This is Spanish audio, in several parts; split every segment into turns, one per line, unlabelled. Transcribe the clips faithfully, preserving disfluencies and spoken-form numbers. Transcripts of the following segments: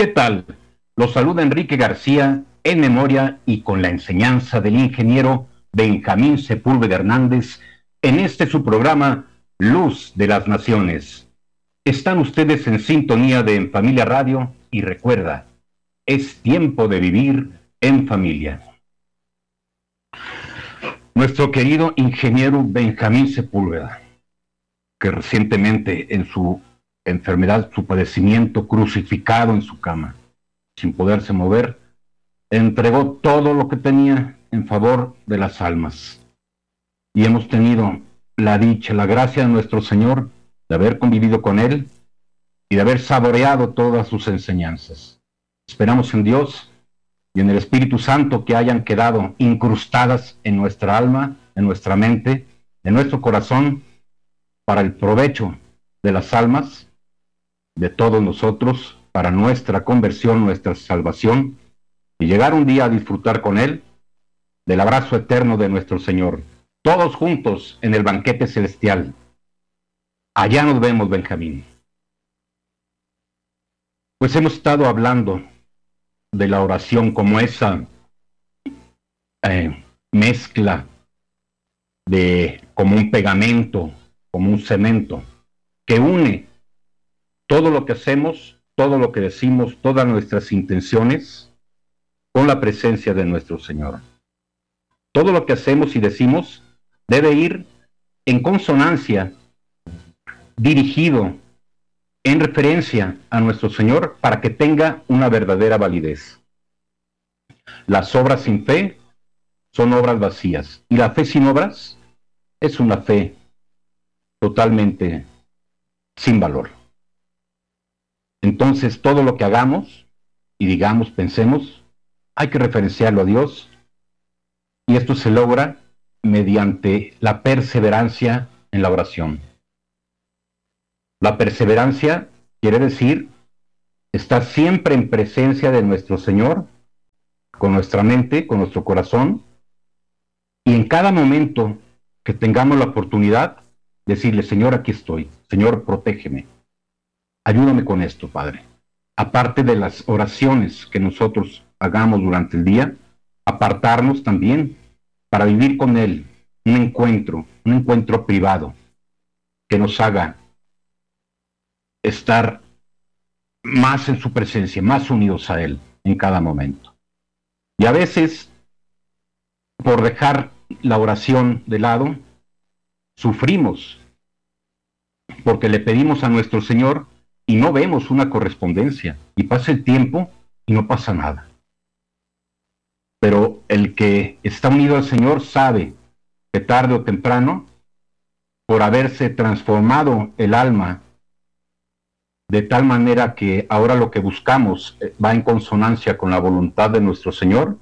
¿Qué tal? Los saluda Enrique García en memoria y con la enseñanza del ingeniero Benjamín Sepúlveda Hernández en este su programa Luz de las Naciones. Están ustedes en sintonía de En Familia Radio y recuerda, es tiempo de vivir en familia. Nuestro querido ingeniero Benjamín Sepúlveda, que recientemente en su enfermedad, su padecimiento, crucificado en su cama, sin poderse mover, entregó todo lo que tenía en favor de las almas. Y hemos tenido la dicha, la gracia de nuestro Señor de haber convivido con Él y de haber saboreado todas sus enseñanzas. Esperamos en Dios y en el Espíritu Santo que hayan quedado incrustadas en nuestra alma, en nuestra mente, en nuestro corazón, para el provecho de las almas, de todos nosotros, para nuestra conversión, nuestra salvación, y llegar un día a disfrutar con Él del abrazo eterno de nuestro Señor, todos juntos en el banquete celestial. Allá nos vemos, Benjamín. Pues hemos estado hablando de la oración como esa eh, mezcla de, como un pegamento, como un cemento, que une todo lo que hacemos, todo lo que decimos, todas nuestras intenciones, con la presencia de nuestro Señor. Todo lo que hacemos y decimos debe ir en consonancia, dirigido en referencia a nuestro Señor para que tenga una verdadera validez. Las obras sin fe son obras vacías, y la fe sin obras es una fe totalmente sin valor. Entonces, todo lo que hagamos y digamos, pensemos, hay que referenciarlo a Dios, y esto se logra mediante la perseverancia en la oración. La perseverancia quiere decir estar siempre en presencia de nuestro Señor, con nuestra mente, con nuestro corazón, y en cada momento que tengamos la oportunidad, decirle: Señor, aquí estoy. Señor, protégeme. Ayúdame con esto, Padre. Aparte de las oraciones que nosotros hagamos durante el día, apartarnos también para vivir con Él un encuentro, un encuentro privado que nos haga estar más en su presencia, más unidos a Él en cada momento. Y a veces, por dejar la oración de lado, sufrimos porque le pedimos a nuestro Señor y no vemos una correspondencia, y pasa el tiempo y no pasa nada. Pero el que está unido al Señor sabe que tarde o temprano, por haberse transformado el alma de tal manera que ahora lo que buscamos va en consonancia con la voluntad de nuestro Señor,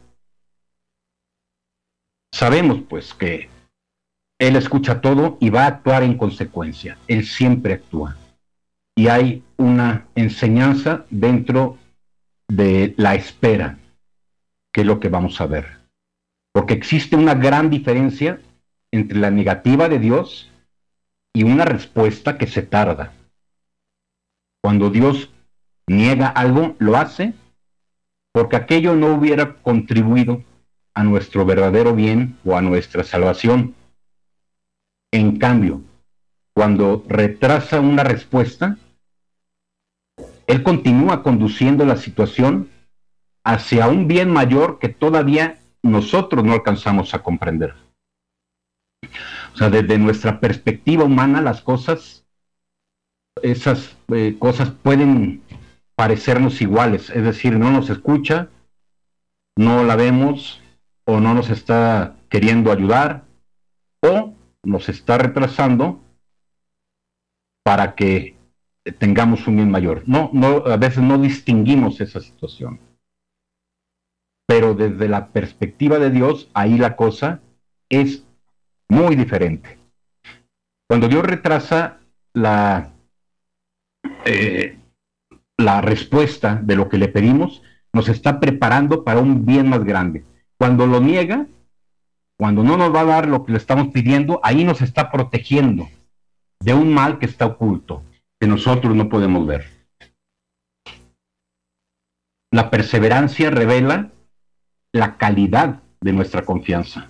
sabemos pues que Él escucha todo y va a actuar en consecuencia. Él siempre actúa. Y hay una enseñanza dentro de la espera, que es lo que vamos a ver. Porque existe una gran diferencia entre la negativa de Dios y una respuesta que se tarda. Cuando Dios niega algo, lo hace porque aquello no hubiera contribuido a nuestro verdadero bien o a nuestra salvación. En cambio, cuando retrasa una respuesta, Él continúa conduciendo la situación hacia un bien mayor que todavía nosotros no alcanzamos a comprender. O sea, desde nuestra perspectiva humana, las cosas, esas eh, cosas pueden parecernos iguales, es decir, no nos escucha, no la vemos, o no nos está queriendo ayudar, o nos está retrasando para que tengamos un bien mayor. No, no, a veces no distinguimos esa situación. Pero desde la perspectiva de Dios, ahí la cosa es muy diferente. Cuando Dios retrasa la, eh, la respuesta de lo que le pedimos, nos está preparando para un bien más grande. Cuando lo niega, cuando no nos va a dar lo que le estamos pidiendo, ahí nos está protegiendo de un mal que está oculto, que nosotros no podemos ver. La perseverancia revela la calidad de nuestra confianza.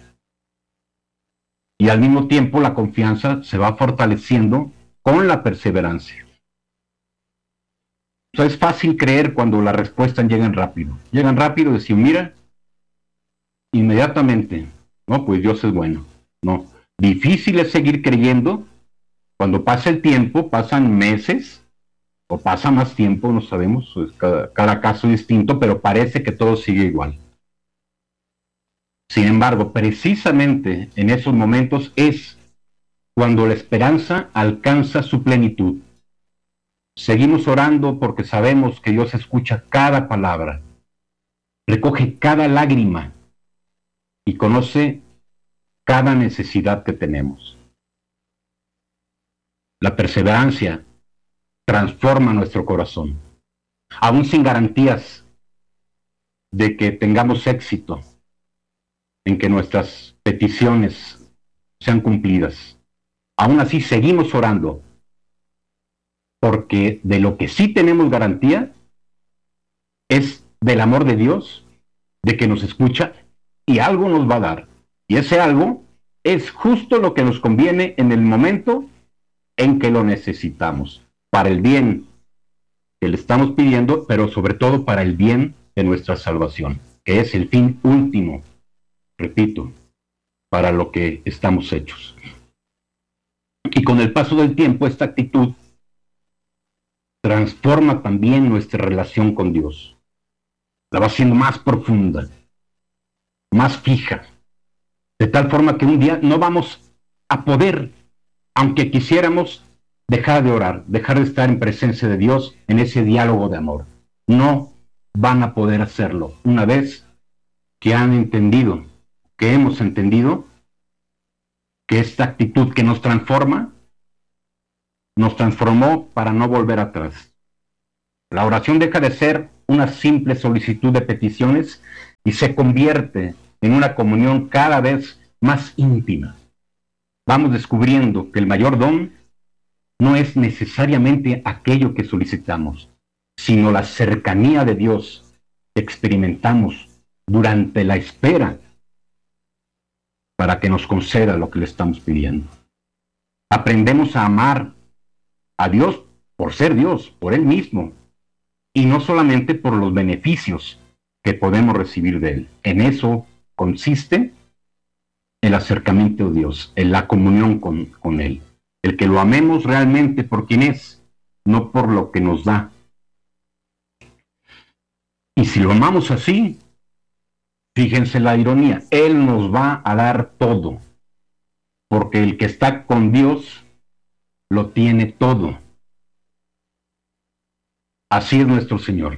Y al mismo tiempo la confianza se va fortaleciendo con la perseverancia. O sea, es fácil creer cuando las respuestas llegan rápido. Llegan rápido y decir, mira, inmediatamente, no, pues Dios es bueno. No, difícil es seguir creyendo cuando pasa el tiempo, pasan meses o pasa más tiempo, no sabemos, pues cada, cada caso es distinto, pero parece que todo sigue igual. Sin embargo, precisamente en esos momentos es cuando la esperanza alcanza su plenitud. Seguimos orando porque sabemos que Dios escucha cada palabra, recoge cada lágrima y conoce cada necesidad que tenemos. La perseverancia transforma nuestro corazón, aún sin garantías de que tengamos éxito en que nuestras peticiones sean cumplidas. Aún así seguimos orando, porque de lo que sí tenemos garantía es del amor de Dios, de que nos escucha y algo nos va a dar. Y ese algo es justo lo que nos conviene en el momento en que lo necesitamos, para el bien que le estamos pidiendo, pero sobre todo para el bien de nuestra salvación, que es el fin último, repito, para lo que estamos hechos. Y con el paso del tiempo, esta actitud transforma también nuestra relación con Dios. La va haciendo más profunda, más fija, de tal forma que un día no vamos a poder, aunque quisiéramos, dejar de orar, dejar de estar en presencia de Dios, en ese diálogo de amor. No van a poder hacerlo una vez que han entendido, que hemos entendido, que esta actitud que nos transforma, nos transformó para no volver atrás. La oración deja de ser una simple solicitud de peticiones y se convierte en una comunión cada vez más íntima. Vamos descubriendo que el mayor don no es necesariamente aquello que solicitamos, sino la cercanía de Dios que experimentamos durante la espera para que nos conceda lo que le estamos pidiendo. Aprendemos a amar a Dios por ser Dios, por Él mismo, y no solamente por los beneficios que podemos recibir de Él. En eso consiste el acercamiento a Dios, en la comunión con, con Él. El que lo amemos realmente por quien es, no por lo que nos da. Y si lo amamos así, fíjense la ironía, Él nos va a dar todo, porque el que está con Dios lo tiene todo. Así es nuestro Señor.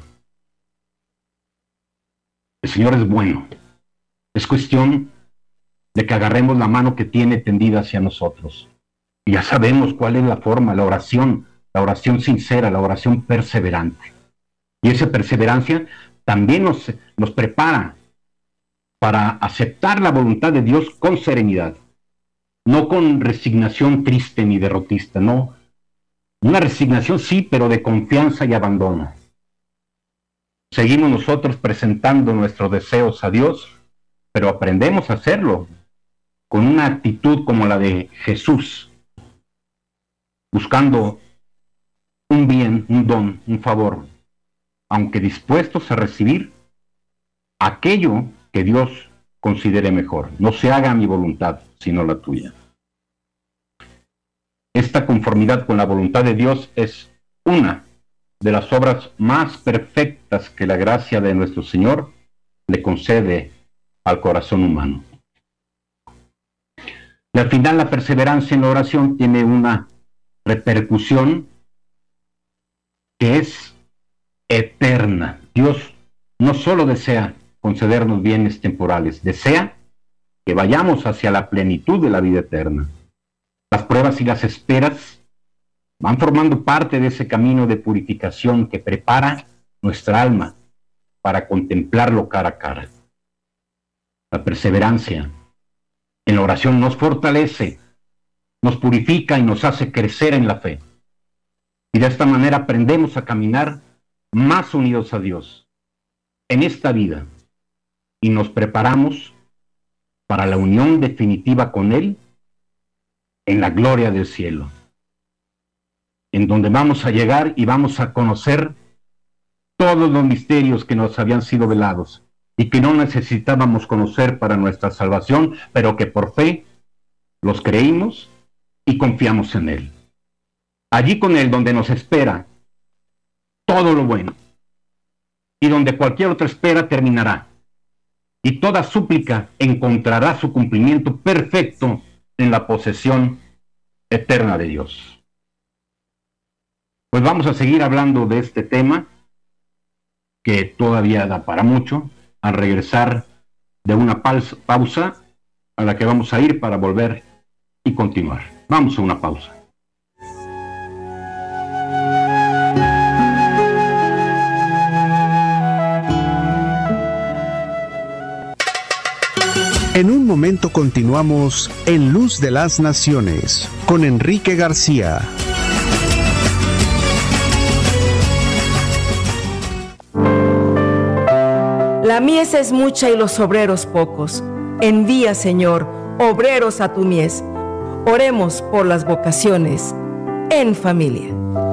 El Señor es bueno. Es cuestión de que agarremos la mano que tiene tendida hacia nosotros. Y ya sabemos cuál es la forma, la oración, la oración sincera, la oración perseverante. Y esa perseverancia también nos, nos prepara para aceptar la voluntad de Dios con serenidad, no con resignación triste ni derrotista, no. Una resignación sí, pero de confianza y abandono. Seguimos nosotros presentando nuestros deseos a Dios, pero aprendemos a hacerlo con una actitud como la de Jesús, buscando un bien, un don, un favor, aunque dispuestos a recibir aquello que Dios considere mejor. No se haga mi voluntad, sino la tuya. Esta conformidad con la voluntad de Dios es una de las obras más perfectas que la gracia de nuestro Señor le concede al corazón humano. Y al final la perseverancia en la oración tiene una repercusión que es eterna. Dios no solo desea concedernos bienes temporales, desea que vayamos hacia la plenitud de la vida eterna. Las pruebas y las esperas van formando parte de ese camino de purificación que prepara nuestra alma para contemplarlo cara a cara. La perseverancia en la oración nos fortalece, nos purifica y nos hace crecer en la fe. Y de esta manera aprendemos a caminar más unidos a Dios, en esta vida y nos preparamos para la unión definitiva con Él en la gloria del cielo, en donde vamos a llegar y vamos a conocer todos los misterios que nos habían sido velados y que no necesitábamos conocer para nuestra salvación, pero que por fe los creímos y confiamos en Él. Allí con Él donde nos espera todo lo bueno y donde cualquier otra espera terminará y toda súplica encontrará su cumplimiento perfecto en la posesión eterna de Dios. Pues vamos a seguir hablando de este tema que todavía da para mucho al regresar de una pausa a la que vamos a ir para volver y continuar. Vamos a una pausa.
En un momento continuamos en Luz de las Naciones con Enrique García.
La mies es mucha y los obreros pocos. Envía, Señor, obreros a tu mies. Oremos por las vocaciones en familia.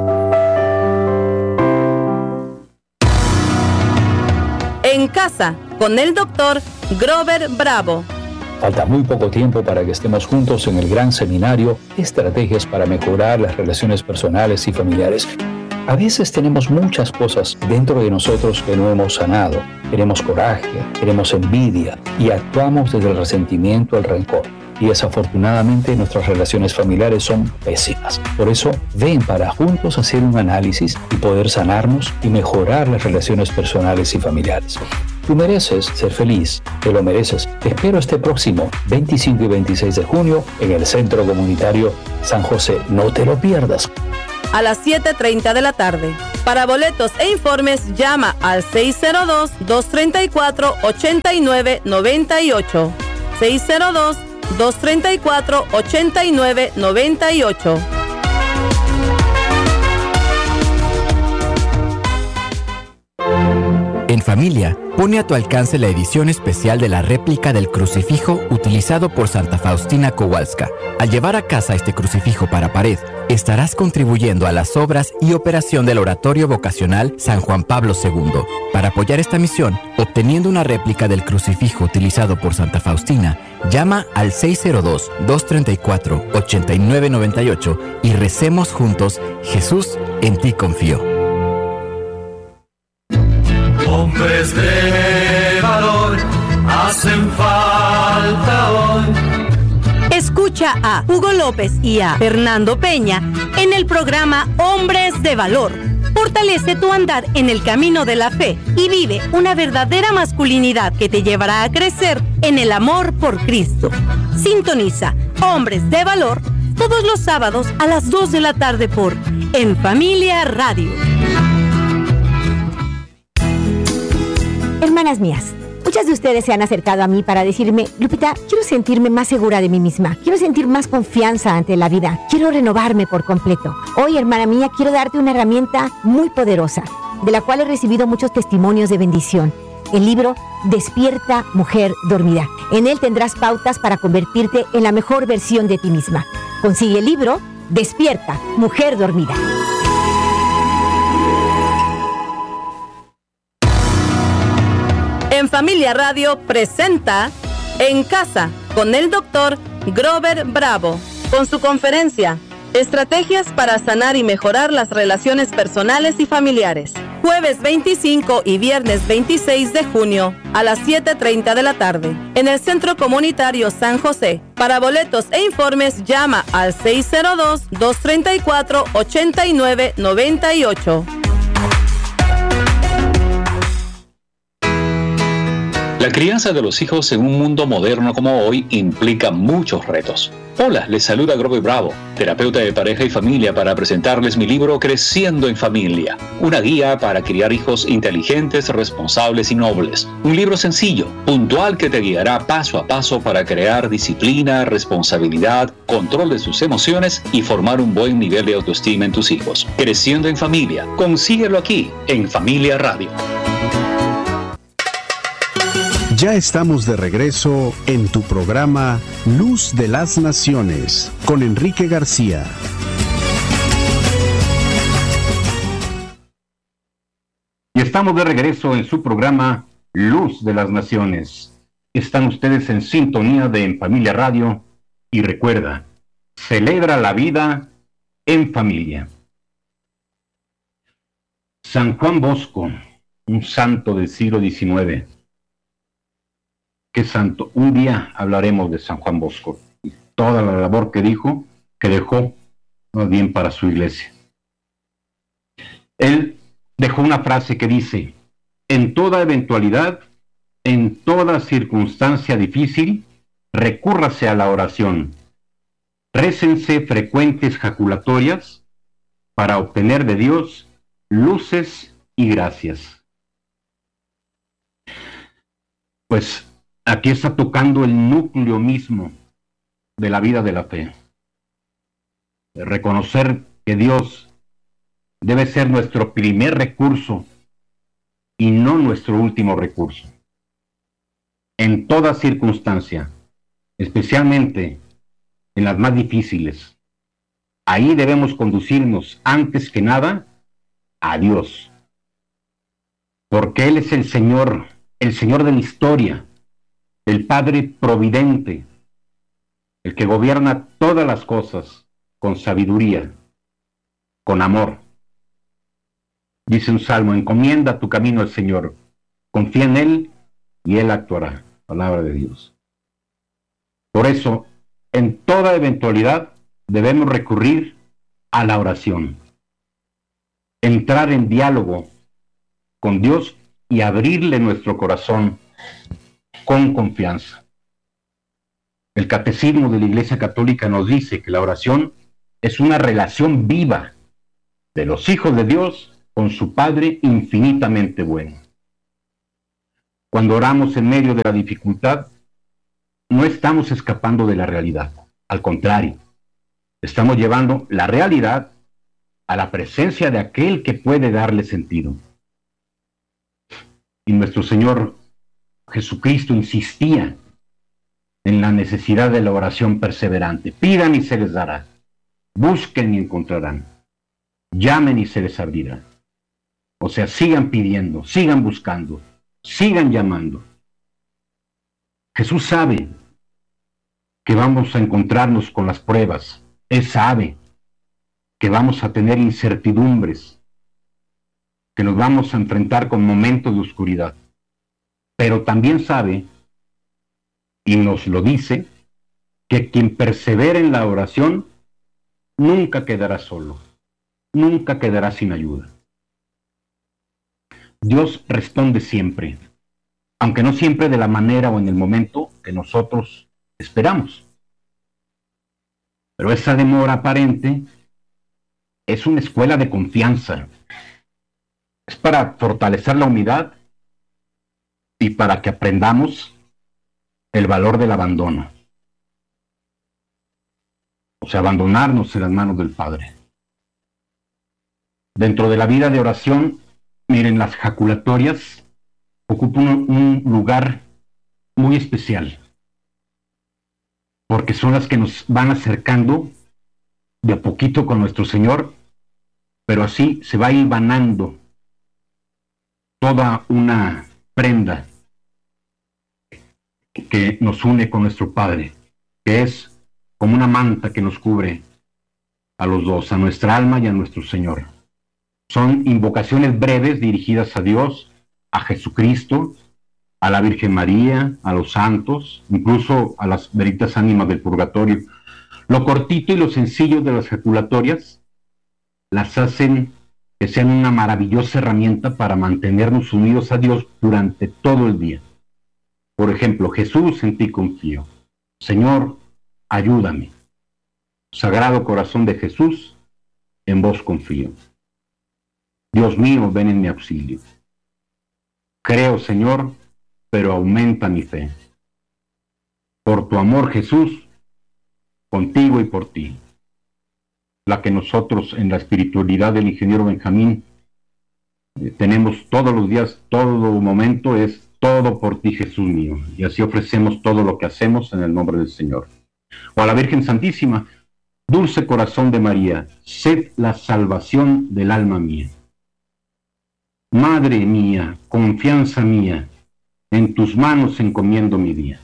En casa, con el doctor Grover Bravo.
Falta muy poco tiempo para que estemos juntos en el gran seminario Estrategias para mejorar las relaciones personales y familiares. A veces tenemos muchas cosas dentro de nosotros que no hemos sanado. Tenemos coraje, tenemos envidia y actuamos desde el resentimiento al rencor. Y desafortunadamente nuestras relaciones familiares son pésimas. Por eso, ven para juntos hacer un análisis y poder sanarnos y mejorar las relaciones personales y familiares. Tú mereces ser feliz, te lo mereces. Te espero este próximo veinticinco y veintiséis de junio en el Centro Comunitario San José. No te lo pierdas.
A las siete treinta de la tarde. Para boletos e informes, llama al seis cero dos, dos tres cuatro, ocho nueve nueve ocho. seis cero dos, dos tres cuatro, ocho nueve nueve ocho.
En familia, pone a tu alcance la edición especial de la réplica del crucifijo utilizado por Santa Faustina Kowalska. Al llevar a casa este crucifijo para pared, estarás contribuyendo a las obras y operación del Oratorio Vocacional San Juan Pablo segundo. Para apoyar esta misión, obteniendo una réplica del crucifijo utilizado por Santa Faustina, llama al seis cero dos, dos tres cuatro, ocho nueve nueve ocho y recemos juntos: Jesús, en ti confío.
Hombres de valor hacen falta hoy.
Escucha a Hugo López y a Fernando Peña en el programa Hombres de Valor. Fortalece tu andar en el camino de la fe y vive una verdadera masculinidad que te llevará a crecer en el amor por Cristo. Sintoniza Hombres de Valor todos los sábados a las dos de la tarde por En Familia Radio.
Hermanas mías, muchas de ustedes se han acercado a mí para decirme: Lupita, quiero sentirme más segura de mí misma, quiero sentir más confianza ante la vida, quiero renovarme por completo. Hoy, hermana mía, quiero darte una herramienta muy poderosa, de la cual he recibido muchos testimonios de bendición. El libro Despierta, Mujer Dormida. En él tendrás pautas para convertirte en la mejor versión de ti misma. Consigue el libro Despierta, Mujer Dormida.
En Familia Radio presenta En Casa con el doctor Grover Bravo, con su conferencia Estrategias para sanar y mejorar las relaciones personales y familiares. Jueves veinticinco y viernes veintiséis de junio a las siete treinta de la tarde en el Centro Comunitario San José. Para boletos e informes llama al seis cero dos, dos tres cuatro, ocho nueve nueve ocho.
La crianza de los hijos en un mundo moderno como hoy implica muchos retos. Hola, les saluda Grover Bravo, terapeuta de pareja y familia, para presentarles mi libro Creciendo en Familia, una guía para criar hijos inteligentes, responsables y nobles. Un libro sencillo, puntual, que te guiará paso a paso para crear disciplina, responsabilidad, control de sus emociones y formar un buen nivel de autoestima en tus hijos. Creciendo en Familia, consíguelo aquí en Familia Radio.
Ya estamos de regreso en tu programa Luz de las Naciones con Enrique García.
Y estamos de regreso en su programa Luz de las Naciones. Están ustedes en sintonía de En Familia Radio y recuerda, celebra la vida en familia. San Juan Bosco, un santo del siglo diecinueve. ¿Qué santo? Un día hablaremos de San Juan Bosco y toda la labor que dijo, que dejó, no bien para su iglesia. Él dejó una frase que dice: en toda eventualidad, en toda circunstancia difícil, recúrrase a la oración. Récense frecuentes jaculatorias para obtener de Dios luces y gracias. Pues aquí está tocando el núcleo mismo de la vida de la fe. Reconocer que Dios debe ser nuestro primer recurso y no nuestro último recurso. En toda circunstancia, especialmente en las más difíciles, ahí debemos conducirnos antes que nada a Dios. Porque Él es el Señor, el Señor de la historia, el Padre providente, el que gobierna todas las cosas con sabiduría, con amor. Dice un salmo: encomienda tu camino al Señor, confía en Él y Él actuará. Palabra de Dios. Por eso, en toda eventualidad debemos recurrir a la oración, entrar en diálogo con Dios y abrirle nuestro corazón con confianza. El Catecismo de la Iglesia Católica nos dice que la oración es una relación viva de los hijos de Dios con su Padre infinitamente bueno. Cuando oramos en medio de la dificultad, no estamos escapando de la realidad. Al contrario, estamos llevando la realidad a la presencia de aquel que puede darle sentido. Y nuestro Señor Jesucristo insistía en la necesidad de la oración perseverante. Pidan y se les dará. Busquen y encontrarán. Llamen y se les abrirá. O sea, sigan pidiendo, sigan buscando, sigan llamando. Jesús sabe que vamos a encontrarnos con las pruebas. Él sabe que vamos a tener incertidumbres, que nos vamos a enfrentar con momentos de oscuridad. Pero también sabe, y nos lo dice, que quien persevera en la oración nunca quedará solo, nunca quedará sin ayuda. Dios responde siempre, aunque no siempre de la manera o en el momento que nosotros esperamos. Pero esa demora aparente es una escuela de confianza. Es para fortalecer la unidad y para que aprendamos el valor del abandono. O sea, abandonarnos en las manos del Padre. Dentro de la vida de oración, miren, las jaculatorias ocupan un, un lugar muy especial, porque son las que nos van acercando de a poquito con nuestro Señor, pero así se va hilvanando toda una prenda que nos une con nuestro Padre, que es como una manta que nos cubre a los dos, a nuestra alma y a nuestro Señor. Son invocaciones breves dirigidas a Dios, a Jesucristo, a la Virgen María, a los santos, incluso a las benditas ánimas del purgatorio. Lo cortito y lo sencillo de las jaculatorias las hacen que sean una maravillosa herramienta para mantenernos unidos a Dios durante todo el día. Por ejemplo, Jesús, en ti confío. Señor, ayúdame. Sagrado Corazón de Jesús, en vos confío. Dios mío, ven en mi auxilio. Creo, Señor, pero aumenta mi fe. Por tu amor, Jesús, contigo y por ti. La que nosotros en la espiritualidad del ingeniero Benjamín eh, tenemos todos los días, todo momento, es todo por ti, Jesús mío. Y así ofrecemos todo lo que hacemos en el nombre del Señor. O a la Virgen Santísima, dulce corazón de María, sed la salvación del alma mía. Madre mía, confianza mía, en tus manos encomiendo mi día.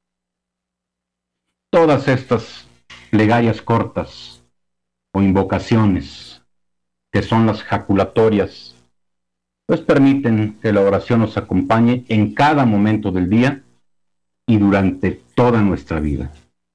Todas estas plegarias cortas o invocaciones, que son las jaculatorias, pues permiten que la oración nos acompañe en cada momento del día y durante toda nuestra vida.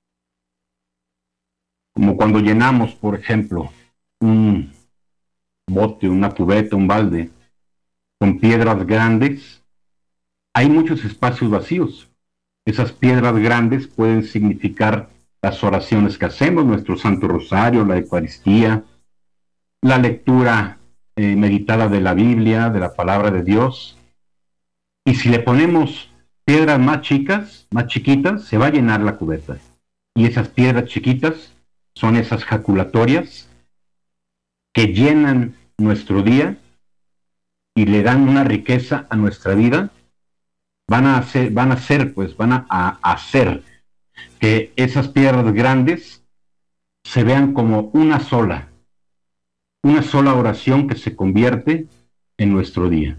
Como cuando llenamos, por ejemplo, un bote, una cubeta, un balde, con piedras grandes, hay muchos espacios vacíos. Esas piedras grandes pueden significar las oraciones que hacemos, nuestro Santo Rosario, la Eucaristía, la lectura eh, meditada de la Biblia, de la Palabra de Dios. Y si le ponemos piedras más chicas, más chiquitas, se va a llenar la cubeta. Y esas piedras chiquitas son esas jaculatorias que llenan nuestro día y le dan una riqueza a nuestra vida. Van a hacer, van a hacer, pues, van a, a hacer que esas piedras grandes se vean como una sola, una sola oración que se convierte en nuestro día.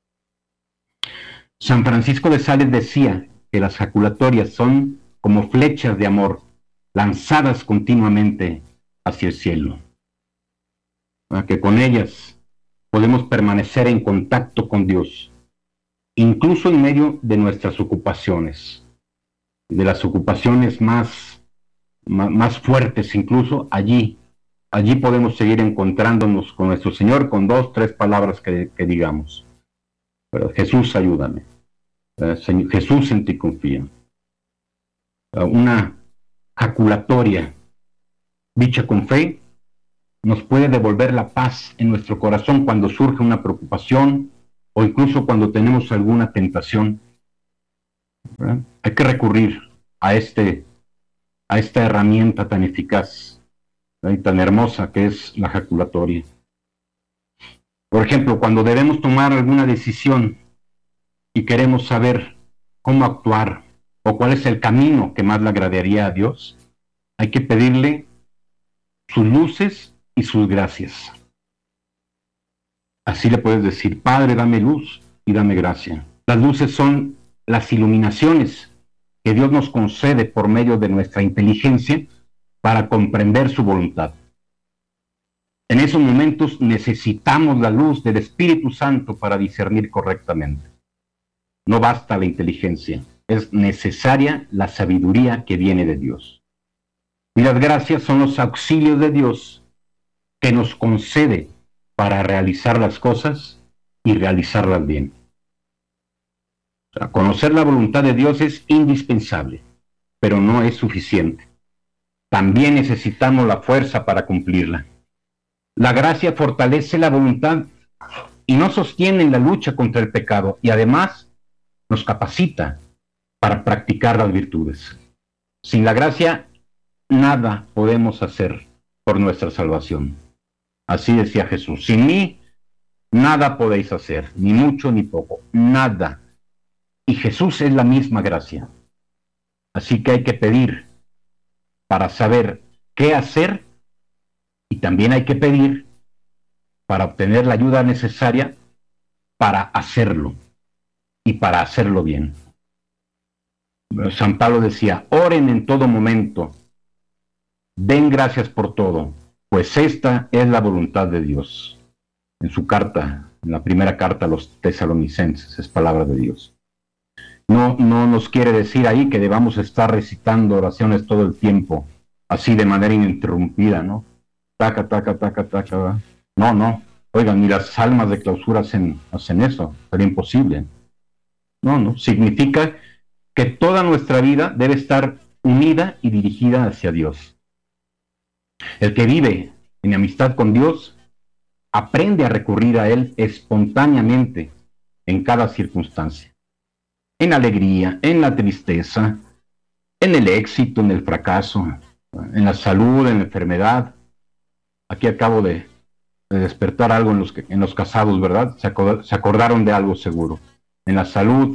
San Francisco de Sales decía que las jaculatorias son como flechas de amor lanzadas continuamente hacia el cielo, para que con ellas podemos permanecer en contacto con Dios, incluso en medio de nuestras ocupaciones, de las ocupaciones más, más, más fuertes, incluso allí, allí podemos seguir encontrándonos con nuestro Señor con dos, tres palabras que, que digamos. Pero Jesús, ayúdame. Eh, Señor, Jesús, en ti confío. Uh, una jaculatoria dicha con fe nos puede devolver la paz en nuestro corazón cuando surge una preocupación o incluso cuando tenemos alguna tentación. ¿Verdad? Hay que recurrir a, este, a esta herramienta tan eficaz, ¿verdad? Y tan hermosa que es la jaculatoria. Por ejemplo, cuando debemos tomar alguna decisión y queremos saber cómo actuar o cuál es el camino que más le agradaría a Dios, hay que pedirle sus luces y sus gracias. Así le puedes decir: Padre, dame luz y dame gracia. Las luces son las iluminaciones que Dios nos concede por medio de nuestra inteligencia para comprender su voluntad. En esos momentos necesitamos la luz del Espíritu Santo para discernir correctamente. No basta la inteligencia, es necesaria la sabiduría que viene de Dios. Y las gracias son los auxilios de Dios que nos concede para realizar las cosas y realizarlas bien. O sea, conocer la voluntad de Dios es indispensable, pero no es suficiente. También necesitamos la fuerza para cumplirla. La gracia fortalece la voluntad y nos sostiene en la lucha contra el pecado, y además nos capacita para practicar las virtudes. Sin la gracia, nada podemos hacer por nuestra salvación. Así decía Jesús: sin mí, nada podéis hacer, ni mucho ni poco, nada. Y Jesús es la misma gracia. Así que hay que pedir para saber qué hacer, y también hay que pedir para obtener la ayuda necesaria para hacerlo, y para hacerlo bien. San Pablo decía: oren en todo momento, den gracias por todo, pues esta es la voluntad de Dios. En su carta, en la primera carta a los tesalonicenses, es palabra de Dios. No, no nos quiere decir ahí que debamos estar recitando oraciones todo el tiempo, así de manera ininterrumpida, ¿no? Taca, taca, taca, taca. No, no. Oigan, ni las almas de clausura hacen, hacen eso. Sería imposible. No, no. Significa que toda nuestra vida debe estar unida y dirigida hacia Dios. El que vive en amistad con Dios aprende a recurrir a Él espontáneamente en cada circunstancia. En la alegría, en la tristeza, en el éxito, en el fracaso, en la salud, en la enfermedad. Aquí acabo de, de despertar algo en los, en los casados, ¿verdad? Se, acord, se acordaron de algo seguro. En la salud,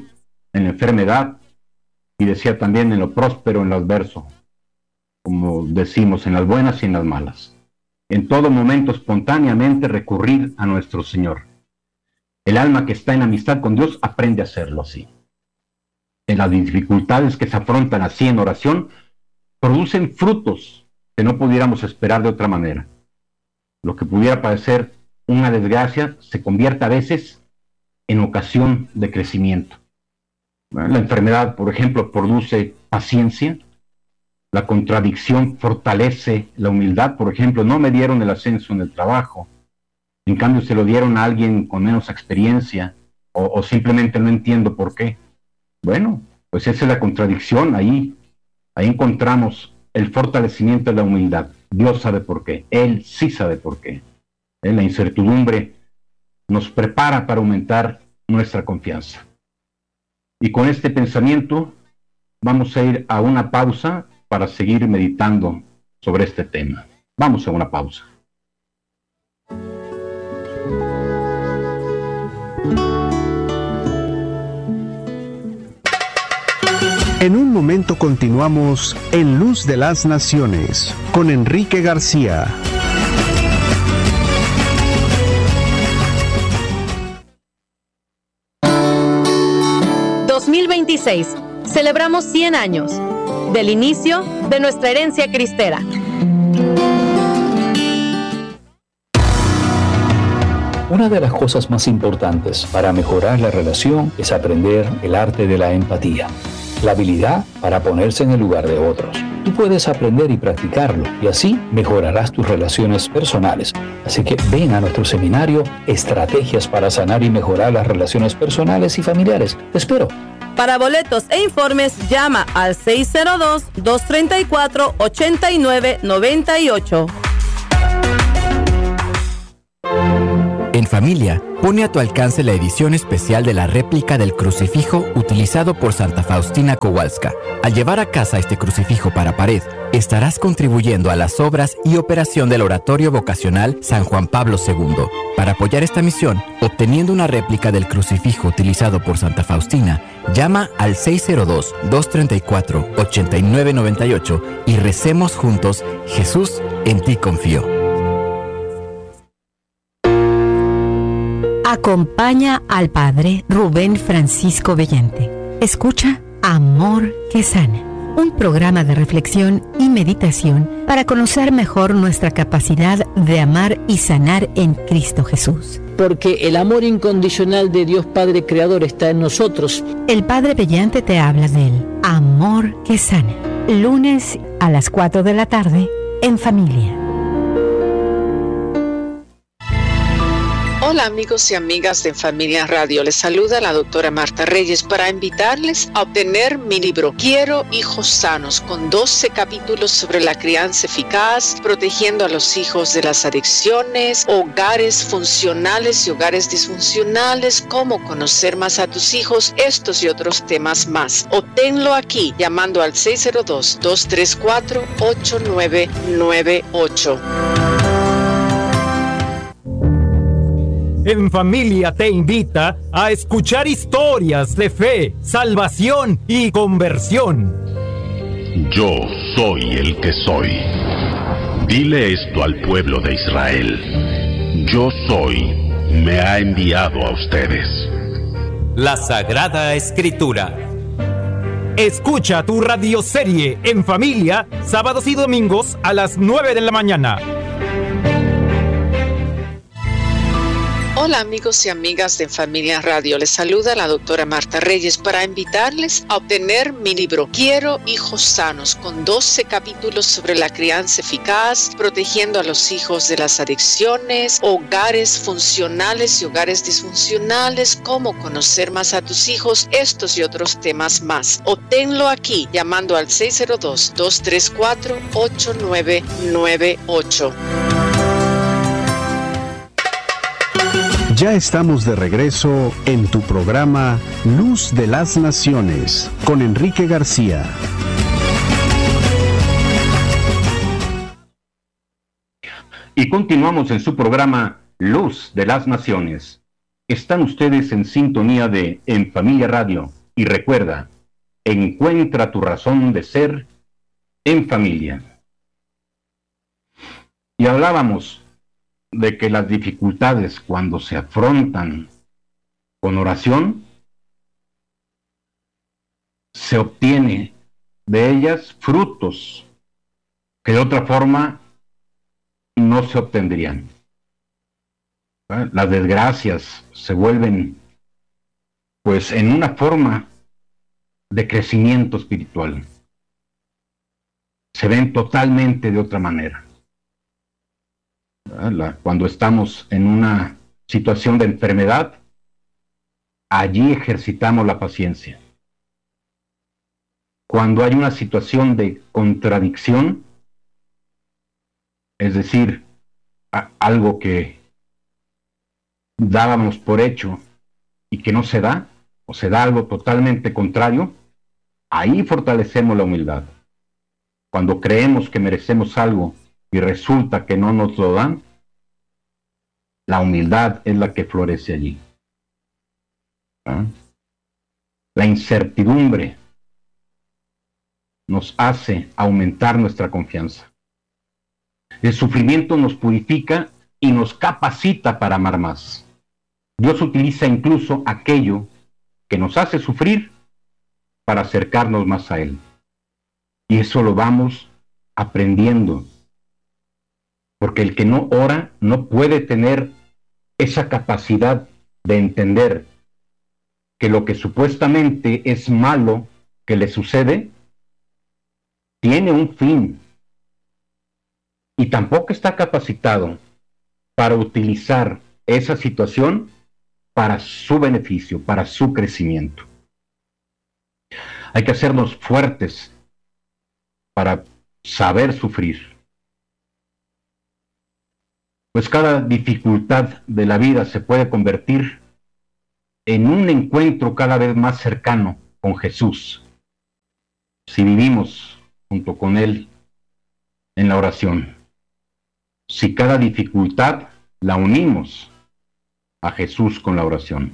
en la enfermedad, y decía también en lo próspero, en lo adverso, como decimos, en las buenas y en las malas. En todo momento, espontáneamente recurrir a nuestro Señor. El alma que está en amistad con Dios aprende a hacerlo así. En las dificultades que se afrontan así en oración, producen frutos que no pudiéramos esperar de otra manera. Lo que pudiera parecer una desgracia se convierte a veces en ocasión de crecimiento. La enfermedad, por ejemplo, produce paciencia. La contradicción fortalece la humildad. Por ejemplo, no me dieron el ascenso en el trabajo, en cambio se lo dieron a alguien con menos experiencia, o, o simplemente no entiendo por qué. Bueno, pues esa es la contradicción. Ahí, ahí encontramos el fortalecimiento de la humildad. Dios sabe por qué, Él sí sabe por qué. ¿Eh? La incertidumbre nos prepara para aumentar nuestra confianza. Y con este pensamiento vamos a ir a una pausa para seguir meditando sobre este tema. Vamos a una pausa.
En un momento continuamos en Luz de las Naciones con Enrique García.
dos mil veintiséis. Celebramos cien años del inicio de nuestra herencia cristera.
Una de las cosas más importantes para mejorar la relación es aprender el arte de la empatía, la habilidad para ponerse en el lugar de otros. Tú puedes aprender y practicarlo, y así mejorarás tus relaciones personales. Así que ven a nuestro seminario Estrategias para sanar y mejorar las relaciones personales y familiares. Te espero.
Para boletos e informes, llama al seis cero dos, dos tres cuatro, ocho nueve nueve ocho.
En familia, pone a tu alcance la edición especial de la réplica del crucifijo utilizado por Santa Faustina Kowalska. Al llevar a casa este crucifijo para pared, estarás contribuyendo a las obras y operación del Oratorio Vocacional San Juan Pablo segundo. Para apoyar esta misión, obteniendo una réplica del crucifijo utilizado por Santa Faustina, llama al seis cero dos, dos tres cuatro, ocho nueve nueve ocho y recemos juntos: Jesús, en ti confío.
Acompaña al Padre Rubén Francisco Bellante. Escucha Amor que Sana, un programa de reflexión y meditación para conocer mejor nuestra capacidad de amar y sanar en Cristo Jesús.
Porque el amor incondicional de Dios Padre Creador está en nosotros.
El Padre Bellante te habla del Amor que Sana, lunes a las cuatro de la tarde en familia.
Hola amigos y amigas de Familia Radio, les saluda la doctora Marta Reyes para invitarles a obtener mi libro Quiero hijos sanos, con doce capítulos sobre la crianza eficaz, protegiendo a los hijos de las adicciones, hogares funcionales y hogares disfuncionales, cómo conocer más a tus hijos, estos y otros temas más. Obténlo aquí llamando al seis cero dos, dos tres cuatro, ocho nueve nueve ocho.
En Familia te invita a escuchar historias de fe, salvación y conversión.
Yo soy el que soy. Dile esto al pueblo de Israel. Yo soy, me ha enviado a ustedes.
La Sagrada Escritura. Escucha tu radioserie En Familia, sábados y domingos a las nueve de la mañana.
Hola amigos y amigas de Familia Radio, les saluda la doctora Marta Reyes para invitarles a obtener mi libro Quiero hijos sanos, con doce capítulos sobre la crianza eficaz, protegiendo a los hijos de las adicciones, hogares funcionales y hogares disfuncionales, cómo conocer más a tus hijos, estos y otros temas más. Obténlo aquí llamando al seis cero dos, dos tres cuatro, ocho nueve nueve ocho.
Ya estamos de regreso en tu programa Luz de las Naciones con Enrique García.
Y continuamos en su programa Luz de las Naciones. Están ustedes en sintonía de En Familia Radio, y recuerda, encuentra tu razón de ser en familia. Y hablábamos de que las dificultades, cuando se afrontan con oración, se obtiene de ellas frutos que de otra forma no se obtendrían. Las desgracias se vuelven, pues, en una forma de crecimiento espiritual. Se ven totalmente de otra manera. Cuando estamos en una situación de enfermedad, allí ejercitamos la paciencia. Cuando hay una situación de contradicción, es decir, algo que dábamos por hecho y que no se da, o se da algo totalmente contrario, ahí fortalecemos la humildad. Cuando creemos que merecemos algo y resulta que no nos lo dan, la humildad es la que florece allí. ¿Ah? La incertidumbre nos hace aumentar nuestra confianza. El sufrimiento nos purifica y nos capacita para amar más. Dios utiliza incluso aquello que nos hace sufrir para acercarnos más a Él. Y eso lo vamos aprendiendo. Porque el que no ora no puede tener esa capacidad de entender que lo que supuestamente es malo que le sucede tiene un fin. Y tampoco está capacitado para utilizar esa situación para su beneficio, para su crecimiento. Hay que hacernos fuertes para saber sufrir. Pues cada dificultad de la vida se puede convertir en un encuentro cada vez más cercano con Jesús, si vivimos junto con Él en la oración. Si cada dificultad la unimos a Jesús con la oración.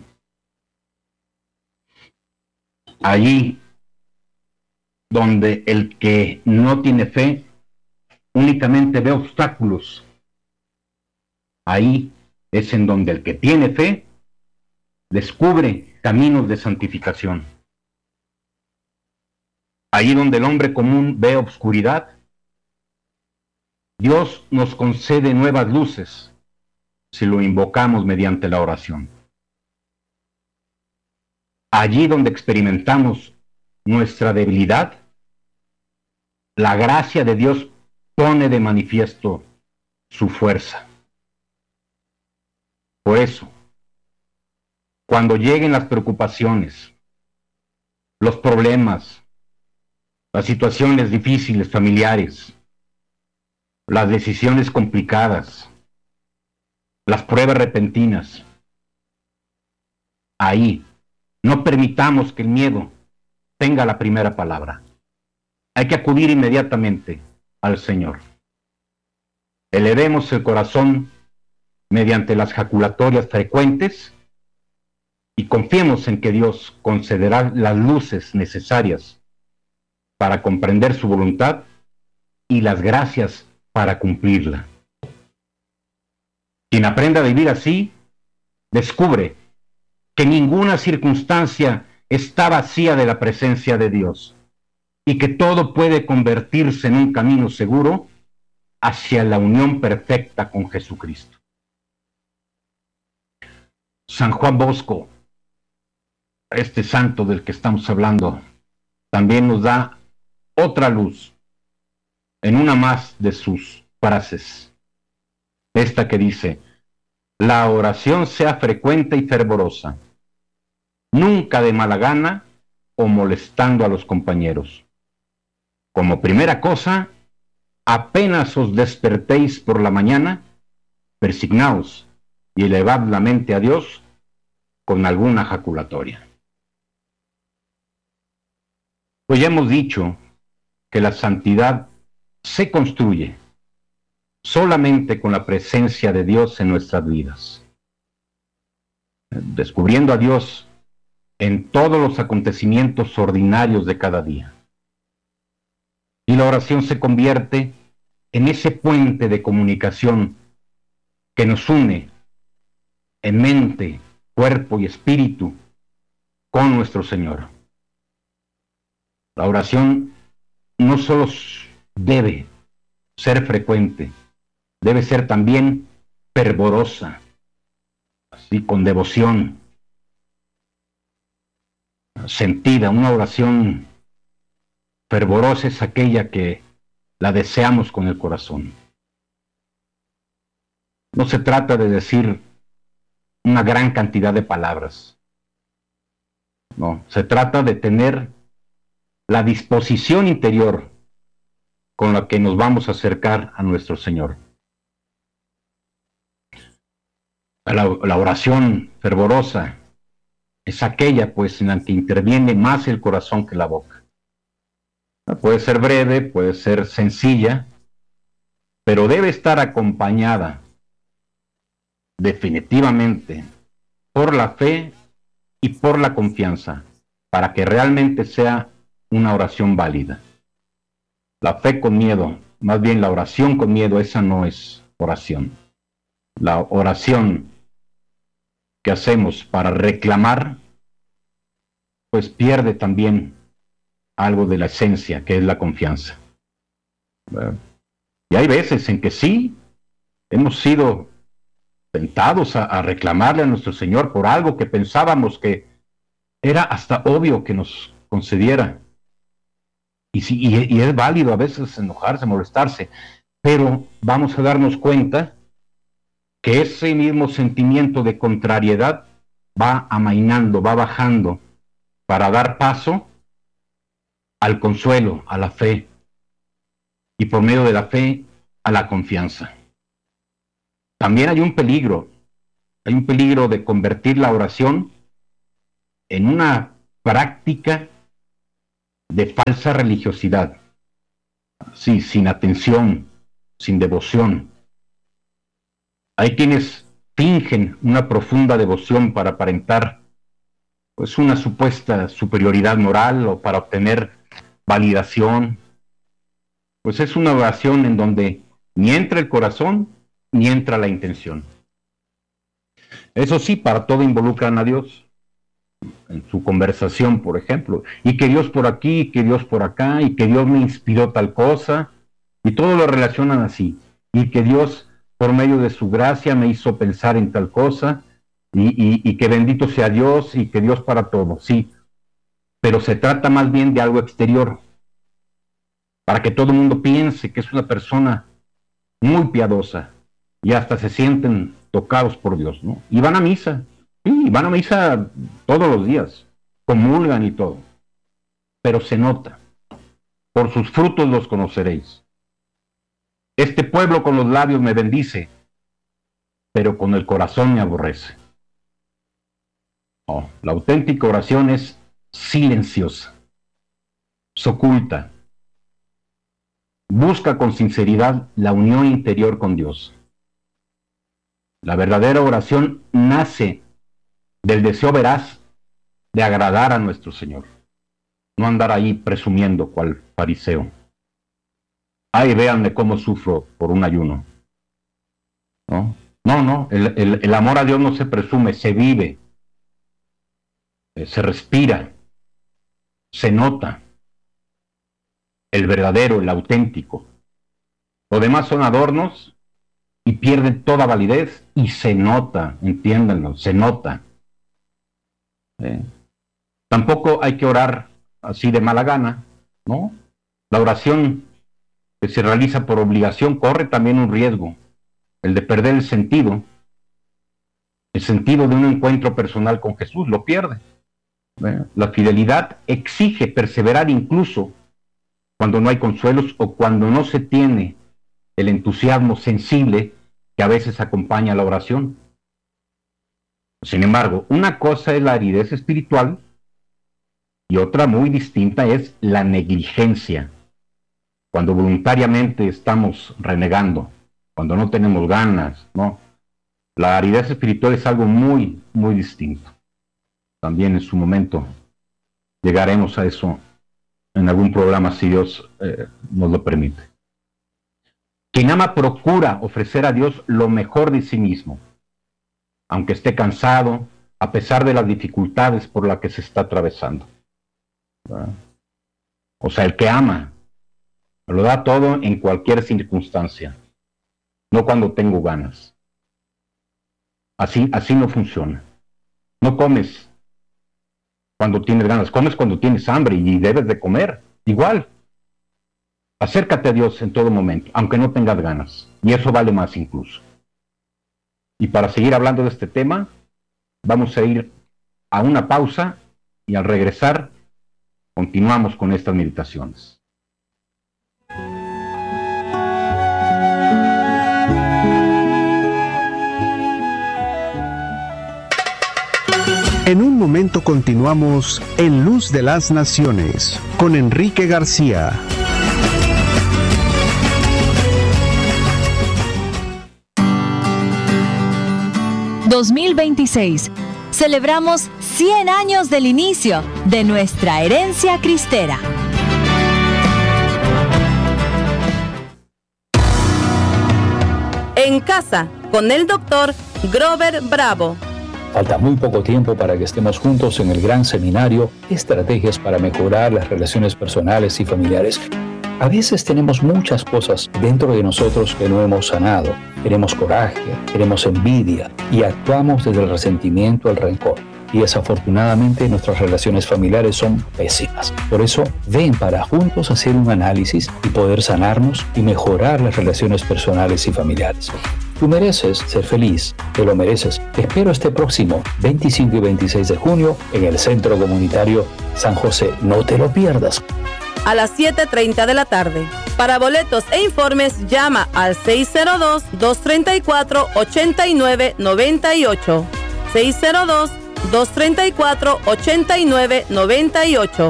Allí donde el que no tiene fe únicamente ve obstáculos, ahí es en donde el que tiene fe descubre caminos de santificación. Allí donde el hombre común ve obscuridad, Dios nos concede nuevas luces si lo invocamos mediante la oración. Allí donde experimentamos nuestra debilidad, la gracia de Dios pone de manifiesto su fuerza. Por eso, cuando lleguen las preocupaciones, los problemas, las situaciones difíciles familiares, las decisiones complicadas, las pruebas repentinas, ahí no permitamos que el miedo tenga la primera palabra. Hay que acudir inmediatamente al Señor. Elevemos el corazón mediante las jaculatorias frecuentes y confiemos en que Dios concederá las luces necesarias para comprender su voluntad y las gracias para cumplirla. Quien aprenda a vivir así, descubre que ninguna circunstancia está vacía de la presencia de Dios y que todo puede convertirse en un camino seguro hacia la unión perfecta con Jesucristo. San Juan Bosco, este santo del que estamos hablando, también nos da otra luz en una más de sus frases. Esta que dice: la oración sea frecuente y fervorosa, nunca de mala gana o molestando a los compañeros. Como primera cosa, apenas os despertéis por la mañana, persignaos y elevad la mente a Dios con alguna jaculatoria. Pues ya hemos dicho que la santidad se construye solamente con la presencia de Dios en nuestras vidas. Descubriendo a Dios en todos los acontecimientos ordinarios de cada día. Y la oración se convierte en ese puente de comunicación que nos une en mente, cuerpo y espíritu con nuestro Señor. La oración no solo debe ser frecuente, debe ser también fervorosa, así con devoción, sentida. Una oración fervorosa es aquella que la deseamos con el corazón. No se trata de decir una gran cantidad de palabras. No, se trata de tener la disposición interior con la que nos vamos a acercar a nuestro Señor. La, la oración fervorosa es aquella, pues, en la que interviene más el corazón que la boca. Puede ser breve, puede ser sencilla, pero debe estar acompañada definitivamente por la fe y por la confianza, para que realmente sea una oración válida. La fe con miedo, más bien la oración con miedo, esa no es oración. La oración que hacemos para reclamar, pues pierde también algo de la esencia, que es la confianza. Y hay veces en que sí, hemos sido tentados a, a reclamarle a nuestro Señor por algo que pensábamos que era hasta obvio que nos concediera. Y, sí, y, y es válido a veces enojarse, molestarse, pero vamos a darnos cuenta que ese mismo sentimiento de contrariedad va amainando, va bajando, para dar paso al consuelo, a la fe, y por medio de la fe, a la confianza. También hay un peligro, hay un peligro de convertir la oración en una práctica de falsa religiosidad, sí, sin atención, sin devoción. Hay quienes fingen una profunda devoción para aparentar, pues, una supuesta superioridad moral o para obtener validación. Pues es una oración en donde ni entra el corazón ni entra la intención. Eso sí, para todo involucran a Dios en su conversación, por ejemplo, y que Dios por aquí, y que Dios por acá, y que Dios me inspiró tal cosa, y todo lo relacionan así, y que Dios por medio de su gracia me hizo pensar en tal cosa, y, y, y que bendito sea Dios, y que Dios para todo, sí, pero se trata más bien de algo exterior, para que todo el mundo piense que es una persona muy piadosa, y hasta se sienten tocados por Dios, ¿no? Y van a misa, sí, van a misa todos los días, comulgan y todo, pero se nota, por sus frutos los conoceréis. Este pueblo con los labios me bendice, pero con el corazón me aborrece. Oh, la auténtica oración es silenciosa, se oculta, busca con sinceridad la unión interior con Dios. La verdadera oración nace del deseo veraz de agradar a nuestro Señor, no andar ahí presumiendo cual fariseo. Ay, véanme cómo sufro por un ayuno. No, no, no, el, el, el amor a Dios no se presume, se vive, eh, se respira, se nota. El verdadero, el auténtico. Lo demás son adornos y pierden toda validez y se nota, entiéndanlo, se nota. Eh, tampoco hay que orar así de mala gana, ¿no? La oración que se realiza por obligación corre también un riesgo, el de perder el sentido, el sentido de un encuentro personal con Jesús, lo pierde. ¿Eh? La fidelidad exige perseverar incluso cuando no hay consuelos o cuando no se tiene el entusiasmo sensible que a veces acompaña la oración. Sin embargo, una cosa es la aridez espiritual y otra muy distinta es la negligencia. Cuando voluntariamente estamos renegando, cuando no tenemos ganas, ¿no? La aridez espiritual es algo muy, muy distinto. también en su momento llegaremos a eso en algún programa si Dios eh, nos lo permite. Quien ama procura ofrecer a Dios lo mejor de sí mismo, aunque esté cansado, a pesar de las dificultades por las que se está atravesando. ¿Verdad? O sea, el que ama lo da todo en cualquier circunstancia, no cuando tengo ganas. Así, así no funciona. No comes cuando tienes ganas, comes cuando tienes hambre y debes de comer. Igual, acércate a Dios en todo momento, aunque no tengas ganas. Y eso vale más incluso. Y para seguir hablando de este tema, vamos a ir a una pausa y al regresar continuamos con estas meditaciones.
En un momento continuamos en Luz de las Naciones con Enrique García.
dos mil veintiséis. Celebramos cien años del inicio de nuestra herencia cristera.
En casa con el doctor Grover Bravo.
Falta muy poco tiempo para que estemos juntos en el gran seminario Estrategias para mejorar las relaciones personales y familiares. A veces tenemos muchas cosas dentro de nosotros que no hemos sanado. Tenemos coraje, tenemos envidia y actuamos desde el resentimiento al rencor. Y desafortunadamente nuestras relaciones familiares son pésimas. Por eso, ven para juntos hacer un análisis y poder sanarnos y mejorar las relaciones personales y familiares. Tú mereces ser feliz, te lo mereces. Te espero este próximo veinticinco y veintiséis de junio en el Centro Comunitario San José. No te lo pierdas.
A las siete treinta de la tarde. Para boletos e informes, llama al seis cero dos, dos tres cuatro, ocho nueve nueve ocho. seis cero dos, dos tres cuatro, ocho nueve nueve ocho.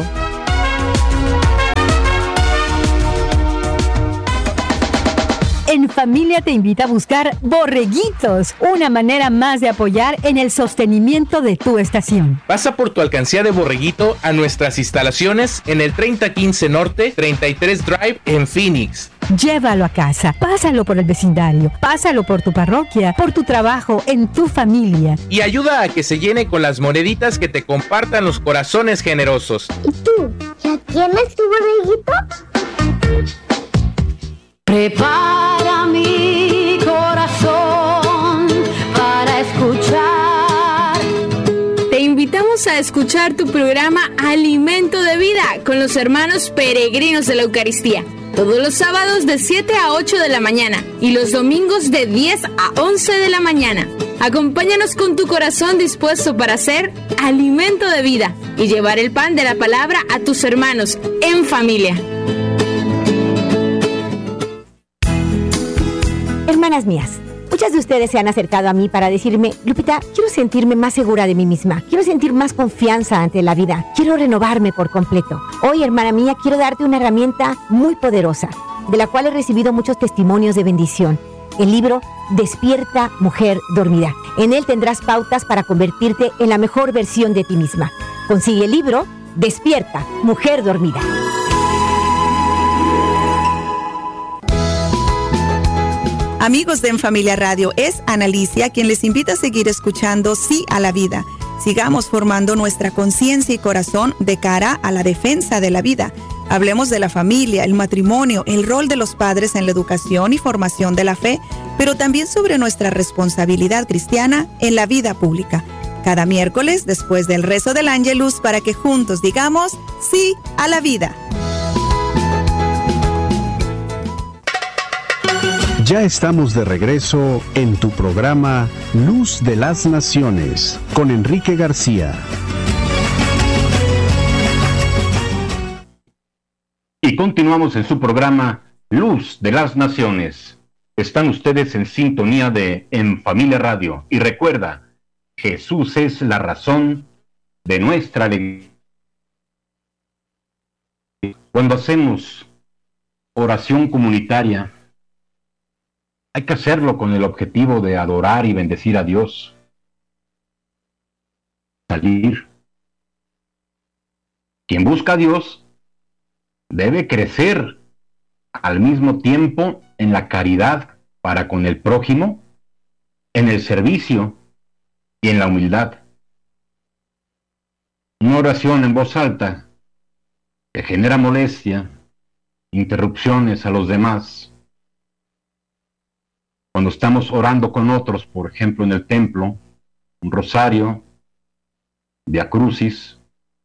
En Familia te invita a buscar Borreguitos, una manera más de apoyar en el sostenimiento de tu estación.
Pasa por tu alcancía de Borreguito a nuestras instalaciones en el treinta quince Norte, treinta y tres Drive en Phoenix.
Llévalo a casa, pásalo por el vecindario, pásalo por tu parroquia, por tu trabajo, en tu familia.
Y ayuda a que se llene con las moneditas que te compartan los corazones generosos.
¿Y tú? ¿Ya tienes tu borreguito?
Prepara mi corazón para escuchar.
Te invitamos a escuchar tu programa Alimento de Vida con los hermanos peregrinos de la Eucaristía. Todos los sábados de siete a ocho de la mañana y los domingos de diez a once de la mañana. Acompáñanos con tu corazón dispuesto para ser alimento de vida y llevar el pan de la palabra a tus hermanos en familia.
Hermanas mías, muchas de ustedes se han acercado a mí para decirme, Lupita, quiero sentirme más segura de mí misma, quiero sentir más confianza ante la vida, quiero renovarme por completo. Hoy, hermana mía, quiero darte una herramienta muy poderosa, de la cual he recibido muchos testimonios de bendición. El libro Despierta, Mujer Dormida. En él tendrás pautas para convertirte en la mejor versión de ti misma. Consigue el libro Despierta, Mujer Dormida.
Amigos de En Familia Radio, es Analicia quien les invita a seguir escuchando Sí a la Vida. Sigamos formando nuestra conciencia y corazón de cara a la defensa de la vida. Hablemos de la familia, el matrimonio, el rol de los padres en la educación y formación de la fe, pero también sobre nuestra responsabilidad cristiana en la vida pública. Cada miércoles, después del rezo del Ángelus, para que juntos digamos Sí a la Vida.
Ya estamos de regreso en tu programa Luz de las Naciones con Enrique García.
Y continuamos en su programa Luz de las Naciones. Están ustedes en sintonía de En Familia Radio. Y recuerda, Jesús es la razón de nuestra alegría. Cuando hacemos oración comunitaria, hay que hacerlo con el objetivo de adorar y bendecir a Dios. Salir Quien busca a Dios debe crecer al mismo tiempo en la caridad para con el prójimo, en el servicio y en la humildad. Una oración en voz alta que genera molestia, interrupciones a los demás. Cuando estamos orando con otros, por ejemplo en el templo, un rosario, Via Crucis,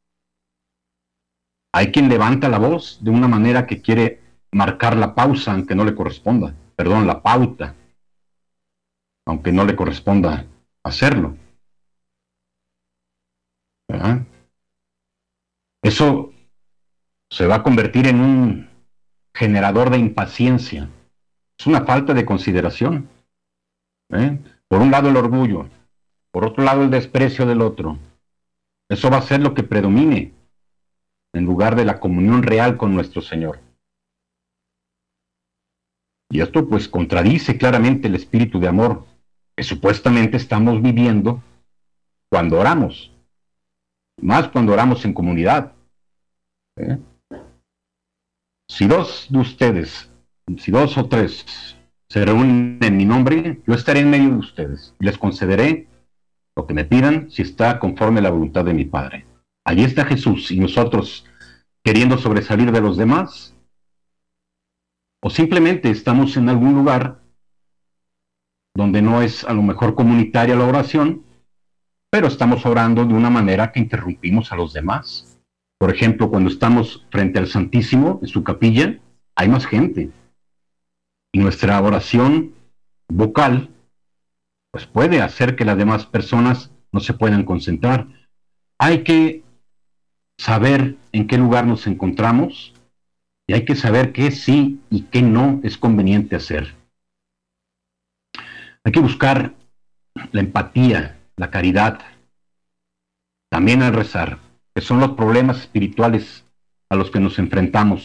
hay quien levanta la voz de una manera que quiere marcar la pausa, aunque no le corresponda, perdón, la pauta, aunque no le corresponda hacerlo. ¿Verdad? Eso se va a convertir en un generador de impaciencia. Es una falta de consideración. ¿Eh? Por un lado el orgullo, por otro lado el desprecio del otro. Eso va a ser lo que predomine en lugar de la comunión real con nuestro Señor. Y esto pues contradice claramente el espíritu de amor que supuestamente estamos viviendo cuando oramos, más cuando oramos en comunidad. ¿Eh? Si dos de ustedes, si dos o tres se reúnen en mi nombre, yo estaré en medio de ustedes y les concederé lo que me pidan si está conforme a la voluntad de mi Padre. Allí está Jesús y nosotros queriendo sobresalir de los demás, o simplemente estamos en algún lugar donde no es a lo mejor comunitaria la oración, pero estamos orando de una manera que interrumpimos a los demás. Por ejemplo, cuando estamos frente al Santísimo, en su capilla, hay más gente. Y nuestra oración vocal, pues puede hacer que las demás personas no se puedan concentrar. Hay que saber en qué lugar nos encontramos y hay que saber qué sí y qué no es conveniente hacer. Hay que buscar la empatía, la caridad, también al rezar, que son los problemas espirituales a los que nos enfrentamos